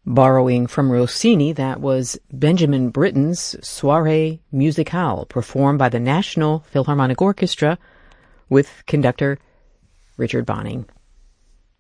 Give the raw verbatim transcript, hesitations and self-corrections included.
Borrowing from Rossini, that was Benjamin Britten's Soirée Musicale, performed by the National Philharmonic Orchestra with conductor Richard Bonning.